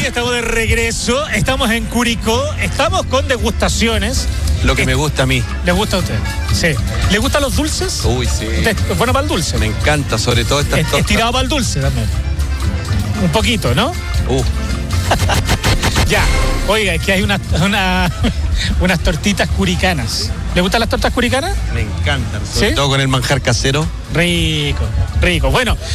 estamos de regreso. Estamos en Curicó. Estamos con degustaciones. Lo que me gusta a mí. ¿Le gusta a usted? Sí. ¿Le gustan los dulces? Uy, sí. ¿Usted es bueno para el dulce? Me encanta, sobre todo estas tortas. Estirado para el dulce también. Un poquito, ¿no? Ya. Oiga, es que hay unas tortitas curicanas. ¿Le gustan las tortas curicanas? Me encantan, sobre ¿Sí? todo con el manjar casero. Rico, rico. Bueno,